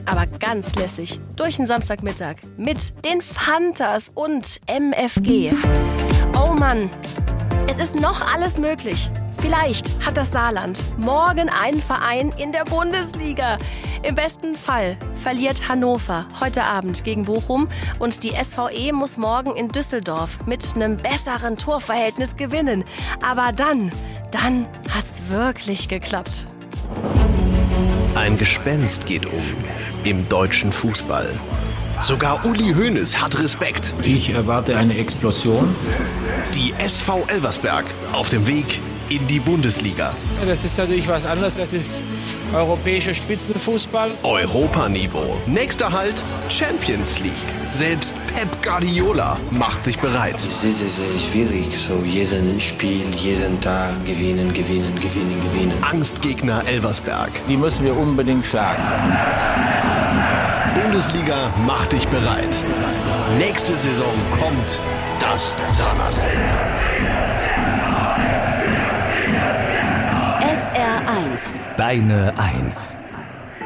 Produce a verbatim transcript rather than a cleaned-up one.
aber ganz lässig. Durch den Samstagmittag mit den Fantas und M F G. Oh Mann, es ist noch alles möglich. Vielleicht hat das Saarland morgen einen Verein in der Bundesliga. Im besten Fall verliert Hannover heute Abend gegen Bochum und die S V E muss morgen in Düsseldorf mit einem besseren Torverhältnis gewinnen. Aber dann, dann hat's wirklich geklappt. Ein Gespenst geht um im deutschen Fußball. Sogar Uli Hoeneß hat Respekt. Ich erwarte eine Explosion. Die S V Elversberg auf dem Weg in die Bundesliga. Das ist natürlich was anderes. Das ist europäischer Spitzenfußball. Europaniveau. Nächster Halt Champions League. Selbst Pep Guardiola macht sich bereit. Es ist sehr, sehr schwierig. So jeden Spiel, jeden Tag gewinnen, gewinnen, gewinnen, gewinnen. Angstgegner Elversberg. Die müssen wir unbedingt schlagen. Bundesliga macht dich bereit. Nächste Saison kommt das Saarland. S R eins. Deine Eins.